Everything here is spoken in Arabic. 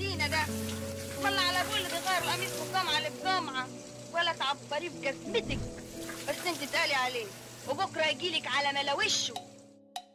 الزينه ده؟ والله على ابوه اللي بيغير القميص من جمعه لجمعه، ولا تعبريه بجزمتك. بس انت تقالي عليه وبكره يجيلك على ملا وشه.